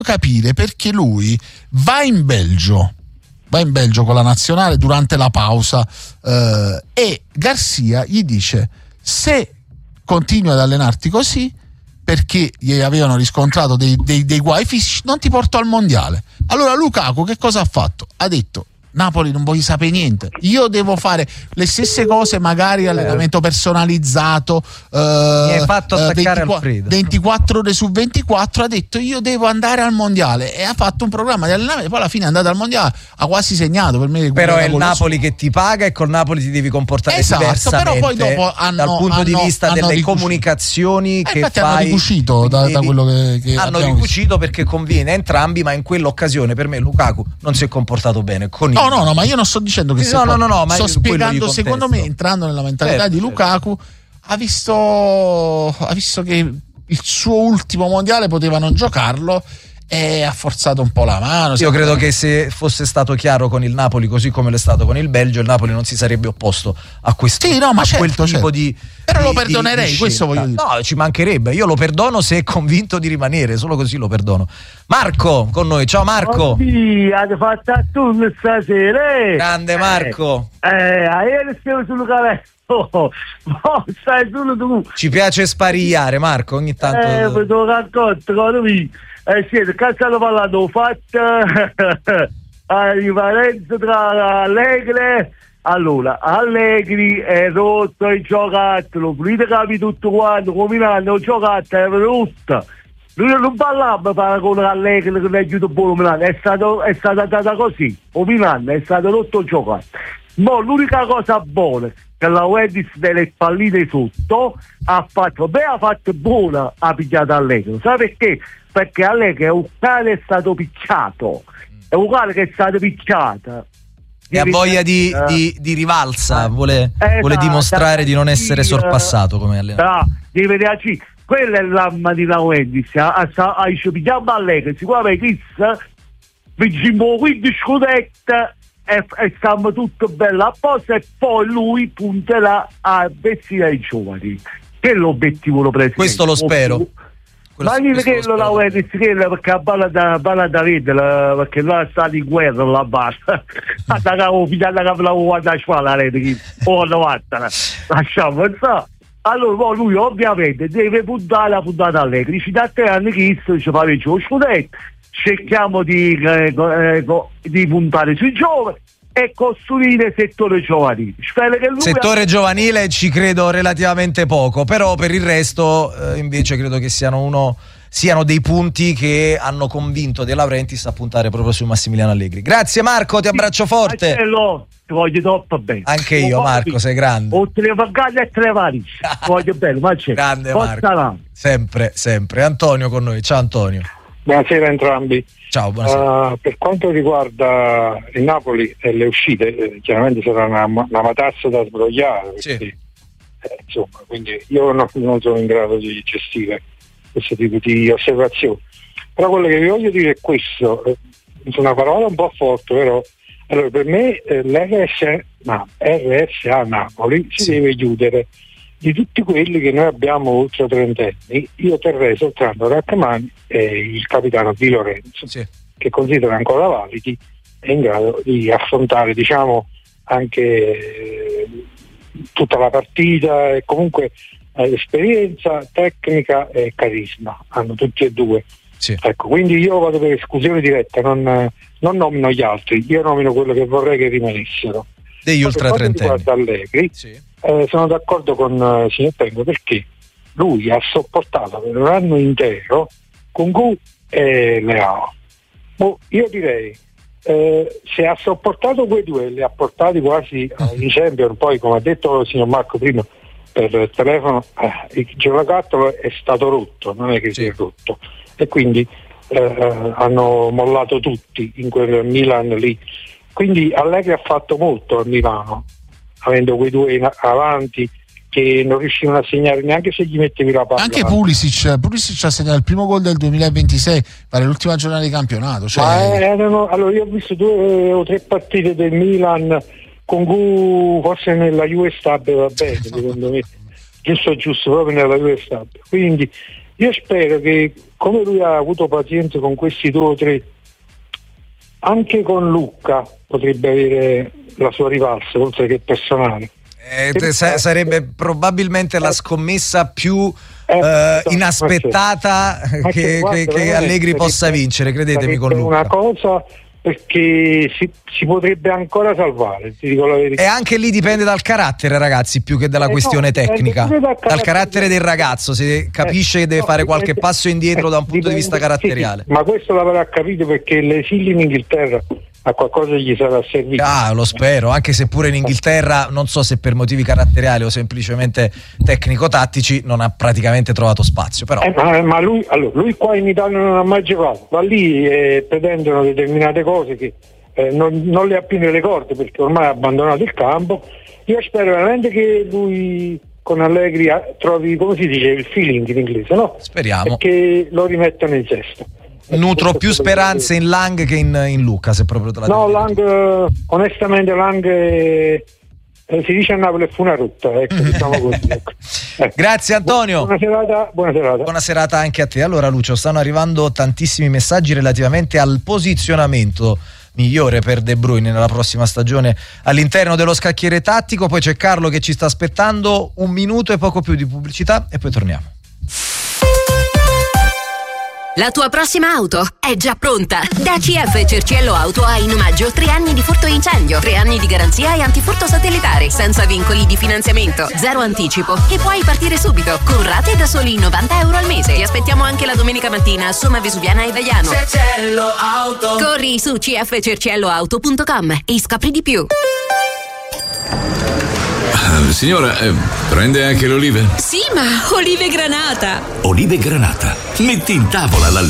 capire perché lui va in Belgio con la nazionale durante la pausa e Garcia gli dice: se continui ad allenarti così, perché gli avevano riscontrato dei guai fisici, non ti porto al mondiale. Allora Lukaku che cosa ha fatto? Ha detto: Napoli non voglio sapere niente, io devo fare le stesse cose, magari allenamento personalizzato, mi hai fatto attaccare 24 ore su 24. Ha detto: io devo andare al mondiale, e ha fatto un programma di allenamento. Poi alla fine è andato al mondiale, ha quasi segnato. Per me però è il Napoli che ti paga e col Napoli ti devi comportare diversamente, però poi dopo dal punto di vista delle comunicazioni che infatti fai, hanno ricucito da quello che hanno ricucito, perché conviene a entrambi, ma in quell'occasione per me Lukaku non si è comportato bene con No, ma io non sto dicendo che ma sto spiegando, secondo me, entrando nella mentalità di Lukaku, ha visto che il suo ultimo mondiale poteva non giocarlo e ha forzato un po' la mano. Io credo che se fosse stato chiaro con il Napoli, così come l'è stato con il Belgio, il Napoli non si sarebbe opposto a questo, quel tipo di. Però lo perdonerei, questo voglio dire. No, ci mancherebbe. Io lo perdono se è convinto di rimanere, solo così lo perdono. Marco con noi, ciao Marco. Avete fatto a tu stasera. Grande Marco. Ieri stiamo sul cavetto. Stai solo tu. Ci piace sparigliare, Marco, ogni tanto. Mi devo racconto con lui. Siete cazzo parlato fatta la differenza tra Allegri. Allora, Allegri è rotto il giocattolo, pulite capi tutto quanto, come Milano, il giocattolo è rotto. Lui non parlava paragone Allegri che è giusto buono Milano, è stata data così, o Milano è stato rotto il giocattolo. Ma l'unica cosa buona che la Wedis delle palline sotto ha fatto buona, ha pigliato Allegri. Sai perché? Perché Allegri è un cane, è stato picchiato, è un cane che è stato picchiato. E ha voglia di rivalsa, vuole dimostrare di non essere sorpassato come allenatore. Devi vedere, quella è l'arma di la Wendy's. Pigliamo Allegri, sicuramente vincimmo 15 scudetti e stiamo tutto bello a posto, e poi lui punterà a vestire i giovani. Che è l'obiettivo presidente. Questo lo spero. Ma anche che la Wendy's, perché balla da vedere, perché là sta in guerra la basta. Attaccavo figliata che la guarda la rete, lasciamo pensare. Allora lui ovviamente deve puntare la puntata Allegri, ci dà 3 anni che ci fa il scudetto, cerchiamo di puntare sui giovani e costruire il settore giovanile. Spero che lui settore giovanile ci credo relativamente poco, però per il resto invece credo che siano dei punti che hanno convinto De Laurentiis a puntare proprio su Massimiliano Allegri. Grazie Marco, ti abbraccio forte. Ti voglio troppo bene. Anche io Marco, sei grande. O tre vagagli e tre vari. Ti voglio bene, ma c'è. Grande Marco. Sempre. Antonio con noi. Ciao Antonio. Buonasera a entrambi. Ciao, buonasera. Per quanto riguarda il Napoli e le uscite, chiaramente sarà una matassa da sbrogliare. Perché, insomma, quindi io non sono in grado di gestire questo tipo di osservazioni. Però quello che vi voglio dire è questo, una parola un po' forte, però allora per me RSA Napoli si deve chiudere. Di tutti quelli che noi abbiamo oltre 30 anni, io terrei soltanto Raccamani e il capitano Di Lorenzo, che considero ancora validi e in grado di affrontare, diciamo, anche tutta la partita, e comunque esperienza, tecnica e carisma hanno tutti e due. Ecco, quindi io vado per esclusione diretta, non nomino gli altri, io nomino quello che vorrei che rimanessero degli ultra trentenni. Riguarda Allegri, sono d'accordo con il signor Tengo, perché lui ha sopportato per un anno intero Kungu e Leao. Io direi se ha sopportato quei due, li ha portati quasi in Champions, poi come ha detto il signor Marco prima per telefono, il giocattolo è stato rotto, non è che si è rotto, e quindi hanno mollato tutti in quel Milan lì. Quindi Allegri ha fatto molto a Milano, avendo quei due avanti che non riuscivano a segnare neanche se gli mettevi la palla. Anche Pulisic ha segnato il primo gol del 2026, pare l'ultima giornata di campionato. Allora io ho visto 2 o 3 partite del Milan con cui forse nella Juve Stabile va bene, secondo me, giusto proprio nella Juve Stabile. Quindi io spero che, come lui ha avuto pazienza con questi 2 o 3, anche con Lucca potrebbe avere la sua rivalsa, oltre che personale. Sarebbe probabilmente la scommessa più inaspettata che Allegri possa vincere, credetemi, con Lucca. Una cosa, perché si potrebbe ancora salvare, ti dico la verità. E anche lì dipende dal carattere, ragazzi, più che dalla questione tecnica, dal carattere del ragazzo, se capisce che deve fare qualche passo indietro da un punto di vista caratteriale. Sì, ma questo l'avrà capito, perché l'esilio in Inghilterra a qualcosa gli sarà servito. Lo spero, anche se pure in Inghilterra, non so se per motivi caratteriali o semplicemente tecnico-tattici, non ha praticamente trovato spazio, però. Ma lui qua in Italia non ha mai giocato, va lì e pretendono determinate cose che non le ha più nelle corde, perché ormai ha abbandonato il campo. Io spero veramente che lui con Allegri trovi, come si dice, il feeling in inglese, no? Speriamo. E che lo rimettano in sesto. Nutro più speranze in Lang che in Lucca, se proprio te la No, devo Lang, onestamente Lang si dice a Napoli fu una rotta, ecco, diciamo così. Ecco. Grazie Antonio. Buona serata. Buona serata anche a te. Allora Lucio, stanno arrivando tantissimi messaggi relativamente al posizionamento migliore per De Bruyne nella prossima stagione all'interno dello scacchiere tattico. Poi c'è Carlo che ci sta aspettando, 1 minuto e poco più di pubblicità e poi torniamo. La tua prossima auto è già pronta. Da CF Cerciello Auto hai in omaggio 3 anni di furto incendio, 3 anni di garanzia e antifurto satellitare, senza vincoli di finanziamento, 0 anticipo e puoi partire subito con rate da soli 90 euro al mese. Ti aspettiamo anche la domenica mattina a Somma Vesuviana e Vaiano. Cerciello Auto. Corri su cfcercielloauto.com e scopri di più. Signora, prende anche le olive? Sì, ma olive granata. Olive granata. Metti in tavola l'allegria.